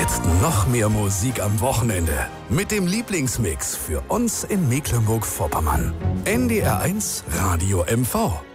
Jetzt noch mehr Musik am Wochenende. Mit dem Lieblingsmix für uns in Mecklenburg-Vorpommern. NDR1 Radio MV.